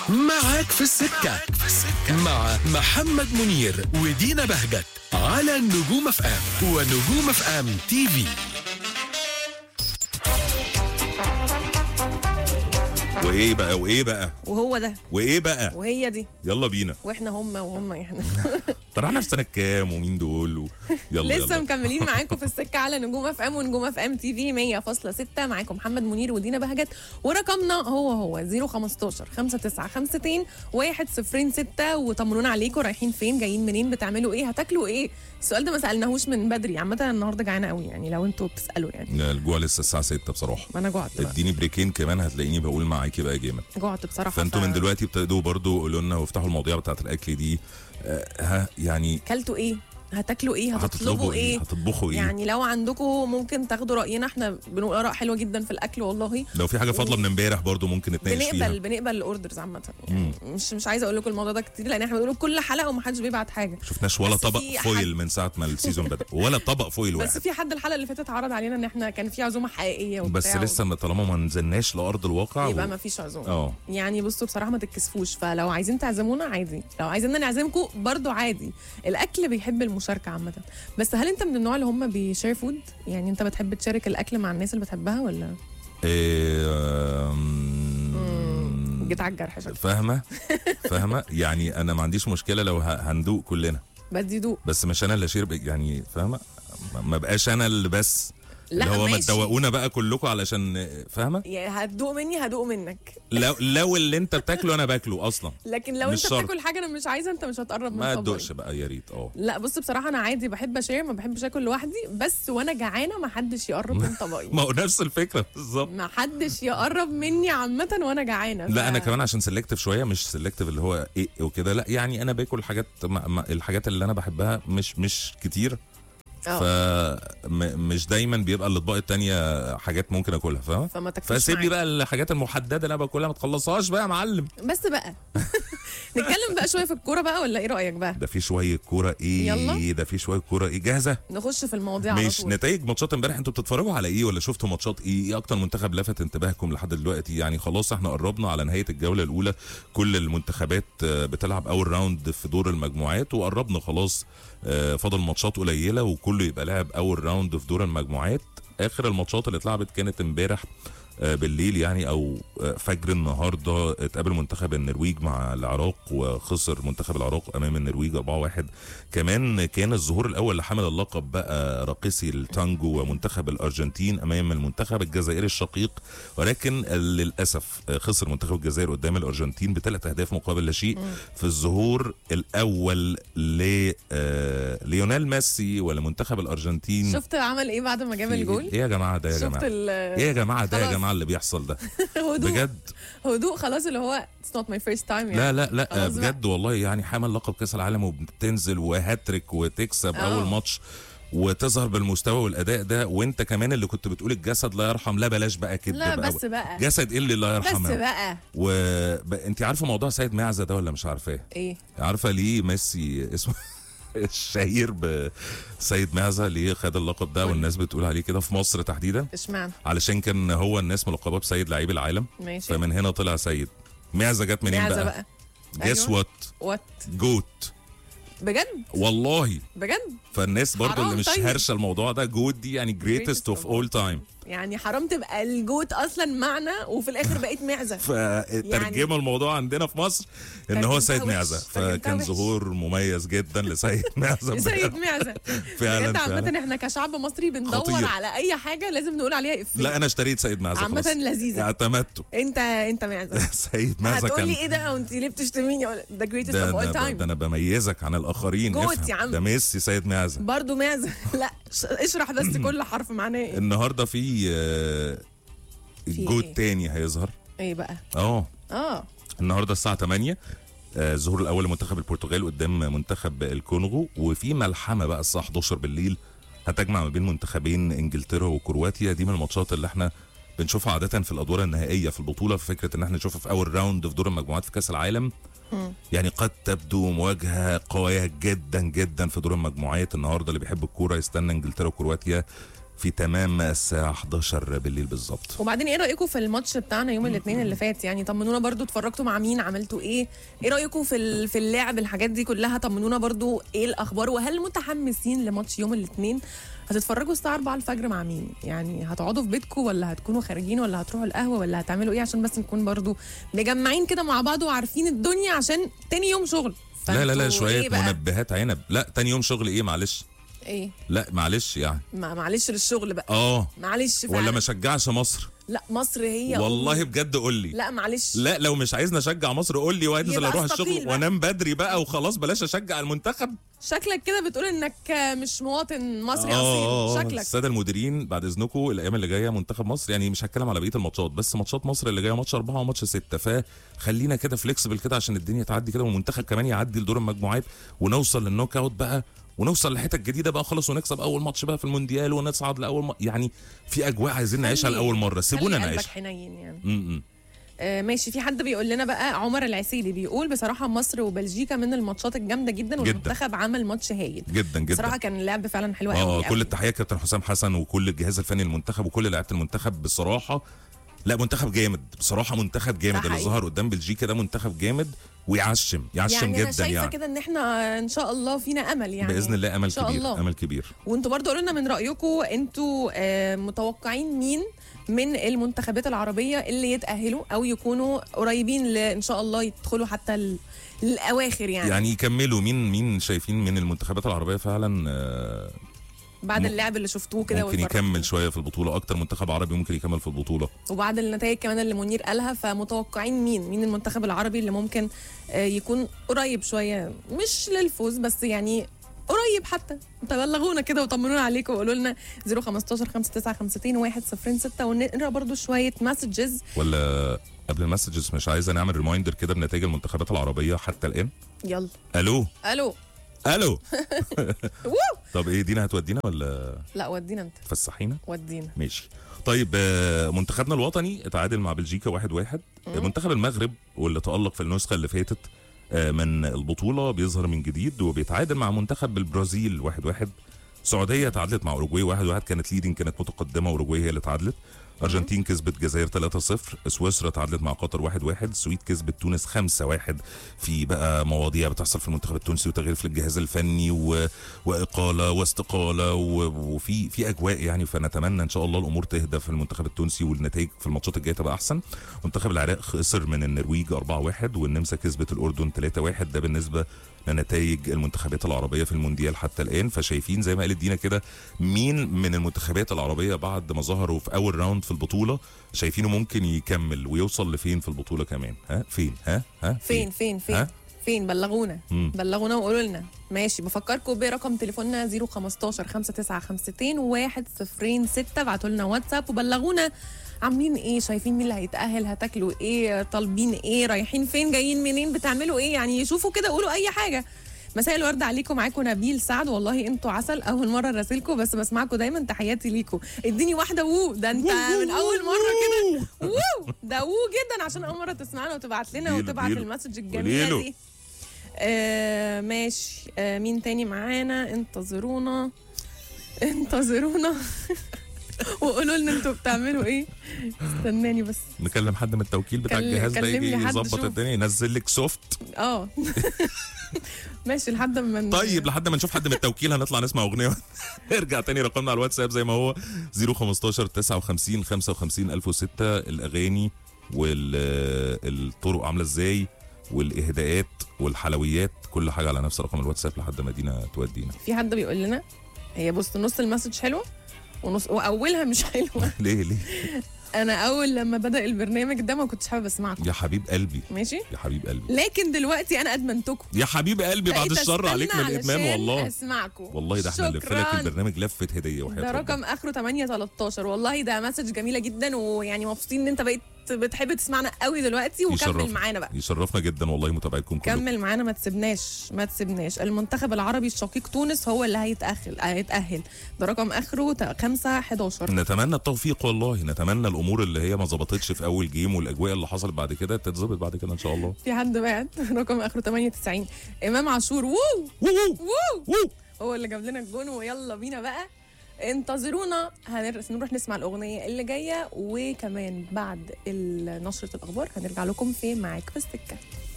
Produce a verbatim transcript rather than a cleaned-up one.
معاك في السكة مع محمد منير ودينا بهجت على نجوم اف ام ونجوم اف ام تي في. وايه بقى وايه بقى وهو ده وايه بقى وهي دي يلا بينا. واحنا هم وهم احنا طلعنا في سنه كام ومين دول و... يلا لسه يلا. مكملين معاكم في السكه على نجوم اف ام ونجوم اف ام تي في مية فاصلة ستة. معاكم محمد منير ودينا بهجت، ورقمنا هو هو صفر خمستاشر خمسة تسعة خمسة واحد صفر ستة. وطمنونا عليكم، رايحين فين، جايين منين، بتعملوا ايه، هتاكلوا ايه؟ السؤال ده ما سالناهوش من بدري. عامه النهارده جعانه قوي يعني، لو انتوا بتسالوا يعني. لا، الجوع لسه الساعه ستة بصراحه. ما انا جوعت بقى. اديني بريكين كمان هتلاقيني بقول معاكي بقى جامد. جوعت بصراحه. فانتوا ف... من دلوقتي ابتدوا برضو قولوا لنا وافتحوا المواضيع بتاعت الاكل دي. آه ها يعني كلتوا ايه؟ هتاكلوا ايه؟ هتطلبوا هتطلبوا ايه؟ ايه؟ هتطبخوا ايه؟ يعني لو عندكم ممكن تاخدوا راينا، احنا بنقول اراء حلوه جدا في الاكل والله. لو في حاجه فاضله من امبارح برضو ممكن نتناقش فيها. بنقبل بنقبل الاوردرز عامه يعني. مش مش عايزه اقول لكم الموضوع ده كتير، لان احنا بنقوله كل حلقه ومحدش بيبعت حاجه. شفناش ولا بس طبق في فويل حد- من ساعه ما السيزون بدا، ولا طبق فويل واحد. بس في حد الحلقه اللي فاتت عرض علينا ان احنا كان في عزومه حقيقيه وبتاع، بس لسه ما- طالما ما نزلناش لارض الواقع يبقى و... ما فيش عزومه. اه يعني بصوا بصراحه ما تتكسفوش، فلو عايزين تعزمونا عادي، لو عايزيننا نعزمكم برضو عادي. الاكل بيحب المشاركه عامه. بس هل انت من النوع اللي هم بيشير فود؟ يعني انت بتحب تشارك الاكل مع الناس اللي بتحبها ولا؟ إيه آم، جيت على الجرح شكلك. فاهمه فاهمه يعني انا ما عنديش مشكله لو ه- هندوق كلنا، بدي دوق. بس مش انا اللي اشير يعني فاهمه. ما- ما بقاش انا اللي بس لا اللي هو ما ماشي. تدوقونا بقى كلكم علشان فاهمه. يعني هتدوق مني هدوق منك، لو لو اللي انت بتاكله انا باكله اصلا لكن لو مش انت شرط. بتاكل حاجه انا مش عايزه، انت مش هتقرب من ما طبقي. تدوقش بقى يا ريت. اه لا بص بصراحه انا عادي بحب اشير، ما بحبش اكل لوحدي، بس وانا جعانه ما حدش يقرب من طبقي. ما هو نفس الفكره بالظبط. ما حدش يقرب مني عامه وانا جعانه. ف... لا انا كمان عشان سيلكتيف شويه، مش سيلكتيف اللي هو ايه وكده، لا يعني انا باكل حاجات ما ما الحاجات اللي انا بحبها مش مش كتير. فمش دايما بيبقى الاطباق التانية حاجات ممكن اكلها فاهمه. فما تكفيش فسيب لي معاك. بقى الحاجات المحدده اللي انا باكلها ما تخلصهاش بقى يا معلم. بس بقى نتكلم بقى شويه في الكوره بقى، ولا ايه رايك بقى؟ ده في شويه كوره ايه يلا. ده في شويه كوره ايه جاهزه. نخش في المواضيع على مش طول. نتائج ماتشات امبارح، انتوا بتتفرجوا على ايه ولا شفتوا ماتشات ايه؟ ايه اكتر منتخب لفت انتباهكم لحد دلوقتي؟ يعني خلاص احنا قربنا على نهايه الجوله الاولى، كل المنتخبات آه، بتلعب اول راوند في دور المجموعات، وقربنا خلاص. آه، فاضل ماتشات قليله وكله يبقى لعب اول راوند في دور المجموعات. اخر الماتشات اللي اتلعبت كانت امبارح آه، بالليل يعني او آه، فجر النهارده. اتقابل منتخب النرويج مع العراق وخسر منتخب العراق امام النرويج أربعة واحد. كمان كان الظهور الاول لحامل اللقب بقى راقصي التانجو ومنتخب الارجنتين امام المنتخب الجزائري الشقيق، ولكن للاسف آه، خسر منتخب الجزائر قدام الارجنتين بثلاث اهداف مقابل لا شيء في الظهور الاول ل آه، ليونيل ميسي ولمنتخب الارجنتين. شفت عمل ايه بعد ما جاب الجول؟ ايه يا جماعه ده يا شفت جماعه ال ايه يا جماعه ده يا خلاص. جماعه اللي بيحصل ده هدوء بجد. هدوء خلاص، اللي هو it's not my first time يعني. لا لا لا خلاص بقى. بجد والله يعني حامل لقب كاس العالم وبتنزل وهاتريك وتكسب أوه. اول ماتش وتظهر بالمستوى والاداء ده، وانت كمان اللي كنت بتقول الجسد لا يرحم. لا بلاش بقى كده لا بقى بس بقى جسد ايه اللي لا يرحم بس بقى وانت عارفه موضوع سيد معزه ده ولا مش عارفاه؟ ايه؟ عارفه ليه ميسي اسمه الشهير بسيد معزه ليه خد اللقب ده والناس بتقول عليه كده في مصر تحديدا؟ اشمعنى؟ علشان كان هو الناس ملقبه بسيد لعيب العالم، ماشي. فمن هنا طلع سيد. معزه جت منين معزة بقى؟ بقى جيس أيوة. وات وات جوت بجد والله. بجد فالناس برضو حرام اللي مش طيب. هرشه الموضوع ده، جوت دي يعني greatest Greatest of all time. يعني حرام تبقى الجوت اصلا معنى وفي الاخر بقيت معزه. فترجموا الموضوع عندنا في مصر ان هو ترجمتها سيد وحش. معزه، ترجمتها فكان وحش. ظهور مميز جدا لسيد معزه. سيد معزه فعلا بجد. فعلا. عامة احنا كشعب مصري بندور خطير. على اي حاجه لازم نقول عليها افيه. لا انا اشتريت سيد معزه عامة خلاص. لذيذة. اعتمدته. انت انت معزه. سيد معزه هتقول كان لي ايه ده وانت ليه بتشتميني؟ ذا جريتست ده, اوف اول ده, ده تايم. انا بميزك عن الاخرين. جوت افهم. يا عم. ده ميسي سيد معزه. برضه معزه. لا ش- اشرح بس كل حرف معناه ايه. النهارده في آه، في جوت إيه؟ تاني هيظهر. ايه بقى؟ اه اه النهارده الساعه تمانية آه، الظهور الاول لمنتخب البرتغال قدام منتخب الكونغو، وفي ملحمه بقى الساعه حداشر بالليل هتجمع ما بين منتخبين انجلترا وكرواتيا. دي من الماتشات اللي احنا بنشوفها عاده في الادوار النهائيه في البطوله، في فكره ان احنا نشوفها في اول راوند في دور المجموعات في كاس العالم. يعني قد تبدو مواجهه قويه جدا جدا في دور المجموعات. النهارده اللي بيحب الكوره يستنى انجلترا وكرواتيا في تمام الساعه حداشر بالليل بالظبط. وبعدين ايه رايكم في الماتش بتاعنا يوم الاثنين اللي فات؟ يعني طمنونا برضو، اتفرجتوا مع مين، عملتوا ايه، ايه رايكم في ال- في اللعب، الحاجات دي كلها طمنونا برضو ايه الاخبار. وهل متحمسين لماتش يوم الاثنين؟ هتتفرجوا الساعه أربعة الفجر مع مين؟ يعني هتقعدوا في بيتكم ولا هتكونوا خارجين ولا هتروحوا القهوه ولا هتعملوا ايه؟ عشان بس نكون برضو مجمعين كده مع بعض وعارفين الدنيا، عشان تاني يوم شغل. لا لا لا فانتوا شويه إيه بقى؟ منبهات عنب. لا تاني يوم شغل ايه معلش؟ ايه؟ لا معلش يعني ما معلش للشغل بقى. اه معلش فعلا. ولا ما شجعش مصر؟ لا مصر هي والله أم. بجد قول لي. لا معلش. لا لو مش عايزني اشجع مصر قول لي وانزل يبقى اروح استقيل الشغل بقى. وانام بدري بقى وخلاص، بلاش اشجع المنتخب. شكلك كده بتقول انك مش مواطن مصري اه اصيل. آه، شكلك. الساده المديرين بعد اذنكم الايام اللي جايه منتخب مصر، يعني مش هتكلم على بقيه الماتشات بس ماتشات مصر اللي جايه ماتش أربعة وماتش ستة، فخلينا كده فليكسبل كده عشان الدنيا تعدي كده والمنتخب كمان يعدي لدور المجموعات ونوصل للنوك اوت بقى ونوصل لحته جديده بقى خلاص ونكسب اول ماتش بقى في المونديال ونصعد لاول م... يعني في اجواء عايزين نعيشها لاول مره، سيبونا خلي قلبك نعيشها. حنين يعني. م-م. آه ماشي. في حد بيقول لنا بقى، عمر العسيلي بيقول بصراحه مصر وبلجيكا من الماتشات الجامده جدا والمنتخب عمل ماتش هايل جدا جدا بصراحه. كان اللعب فعلا حلو قوي اه قوي. كل التحيه كابتن حسام حسن وكل الجهاز الفني للمنتخب وكل لعيبه المنتخب بصراحه. لا منتخب جامد بصراحه، منتخب جامد اللي ظهر قدام بلجيكا ده منتخب جامد ويعشم يعشم يعني جدا. أنا شايفة يعني كده ان احنا ان شاء الله فينا امل يعني باذن الله امل إن شاء كبير الله. امل كبير. وانتوا برضو قولوا لنا من رايكم، انتوا آه متوقعين مين من المنتخبات العربيه اللي يتاهلوا او يكونوا قريبين ل- ان شاء الله يدخلوا حتى ال- الاواخر يعني, يعني يكملوا مين مين شايفين من المنتخبات العربيه فعلا آه بعد م- اللعب اللي شفتوه كده ممكن واتفرجتوا. يكمل شويه في البطوله، اكتر منتخب عربي ممكن يكمل في البطوله وبعد النتائج كمان اللي منير قالها، فمتوقعين مين مين المنتخب العربي اللي ممكن آه، يكون قريب شويه، مش للفوز بس يعني قريب حتى. تبلغونا كده وطمنونا عليكم وقولوا لنا صفر خمستاشر خمسة تسعة خمسة واحد صفر ستة ونقرا برضو شويه مسجز. ولا قبل المسجز مش عايزه نعمل ريمايندر كده بنتائج المنتخبات العربيه حتى الان؟ يلا. الو الو. الو وو. طب ايه دينا هتودينا ولا لا ودينا انت. تفسحينا؟ ودينا. ماشي. طيب آه، منتخبنا الوطني اتعادل مع بلجيكا واحد واحد. منتخب المغرب واللي تألق في النسخة اللي فاتت آه، من البطولة بيظهر من جديد وبيتعادل مع منتخب البرازيل واحد واحد. السعودية تعادلت مع أوروجواي واحد واحد، كانت ليدنج كانت متقدمة، أوروجواي هي اللي تعادلت. أرجنتين كسبت الجزائر ثلاثة صفر، سويسرا تعادلت مع قطر واحد واحد، السويد كسبت تونس خمسة واحد. في بقى مواضيع بتحصل في المنتخب التونسي وتغيير في الجهاز الفني و... وإقالة واستقالة و... وفي في أجواء يعني، فنتمنى إن شاء الله الأمور تهدى في المنتخب التونسي والنتائج في الماتشات الجاية تبقى أحسن. منتخب العراق خسر من النرويج أربعة واحد والنمسا كسبت الأردن ثلاثة واحد. ده بالنسبة لنتائج المنتخبات العربية في المونديال حتى الآن. فشايفين زي ما قالت دينا كده مين من المنتخبات العربية بعد ما ظهروا في أول راوند في البطولة شايفينه ممكن يكمل ويوصل لفين في البطولة كمان؟ ها فين؟ ها ها فين فين فين ها؟ فين بلغونا. مم. بلغونا وقولوا لنا. ماشي. بفكركم برقم تليفوننا صفر خمستاشر خمسة تسعة خمسة واحد صفر ستة. ابعتوا لنا واتساب وبلغونا عاملين ايه، شايفين مين اللي هيتأهل، هتاكلوا ايه، طالبين ايه، رايحين فين، جايين منين، بتعملوا ايه، يعني شوفوا كده قولوا اي حاجة. مساء الورد عليكم، معاكم نبيل سعد. والله انتوا عسل، اول مره راسلكم بس بسمعكم دايما، تحياتي ليكم. اديني واحده وو، ده انت من اول مره كده وو، ده وو جدا عشان اول مره تسمعنا وتبعت لنا ديلو وتبعت ديلو. المسج الجميله ديلو. دي. آه ماشي. آه مين تاني معانا؟ انتظرونا انتظرونا وقولوا لنا انتوا بتعملوا ايه. استناني بس. نكلم حد من التوكيل بتاع كل- الجهاز ده كلم يجي لي حد يظبط شوف. الدنيا ينزل لك سوفت. اه ماشي لحد ما ن- طيب لحد ما نشوف حد من التوكيل هنطلع نسمع اغنيه. ارجع تاني رقمنا على الواتساب زي ما هو صفر خمستاشر تسعة وخمسين خمسة وخمسين ألف وستة. الاغاني والطرق عامله ازاي والاهداءات والحلويات كل حاجه على نفس رقم الواتساب لحد ما دينا تودينا. في حد بيقول لنا، هي بص نص المسج حلوه ونص واولها مش حلوه. ليه ليه انا اول لما بدا البرنامج ده ما كنتش حابه اسمعكم. يا حبيب قلبي ماشي. يا حبيب قلبي لكن دلوقتي انا ادمنتكم. يا حبيب قلبي بعد بقيت الشر عليك من أستنى الادمان علشان والله. اسمعكم. والله ده احنا اللي شكراً. لك البرنامج لفه هديه وحياه ده ربنا. رقم اخره تمانية تلتاشر. والله ده مسج جميله جدا، ويعني مبسوطين ان انت بقيت بتحب تسمعنا قوي دلوقتي. وكمل يشرفنا. معانا بقى، يشرفنا جدا والله متابعينكم كلكم. كمل معانا، ما تسيبناش ما تسيبناش. المنتخب العربي الشقيق تونس هو اللي هيتأهل هيتأهل. ده رقم اخره خمسة حداشر. نتمنى التوفيق والله، نتمنى الامور اللي هي ما ظبطتش في اول جيم والاجواء اللي حصلت بعد كده تتظبط بعد كده ان شاء الله. في حد بعت رقم اخره تمانية وتسعين. امام عاشور وو وو وو وو هو اللي جاب لنا الجون. ويلا بينا بقى انتظرونا، هنروح نسمع الاغنيه اللي جايه، وكمان بعد نشره الاخبار هنرجع لكم في معاك في السكه.